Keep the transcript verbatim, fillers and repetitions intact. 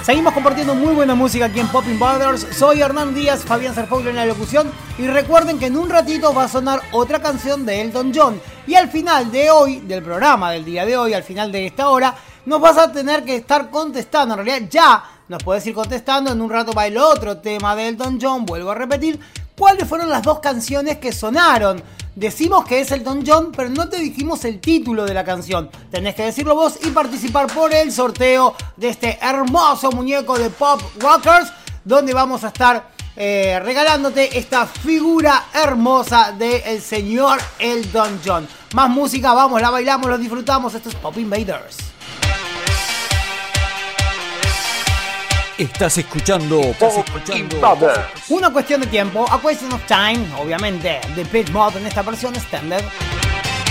Seguimos compartiendo muy buena música aquí en Popping Brothers. Soy Hernán Díaz, Fabián Serpoglu en la locución. Y recuerden que en un ratito va a sonar otra canción de Elton John. Y al final de hoy, del programa del día de hoy, al final de esta hora, nos vas a tener que estar contestando. En realidad ya nos puedes ir contestando. En un rato va el otro tema de Elton John. Vuelvo a repetir. ¿Cuáles fueron las dos canciones que sonaron? Decimos que es Elton John, pero no te dijimos el título de la canción. Tenés que decirlo vos y participar por el sorteo de este hermoso muñeco de Pop Rockers, donde vamos a estar eh, regalándote esta figura hermosa del señor Elton John. Más música, vamos, la bailamos, la disfrutamos. Esto es Pop Invaders. Estás escuchando, estás escuchando Una cuestión de tiempo, A Question of Time, obviamente, de Pitch Mod en esta versión standard.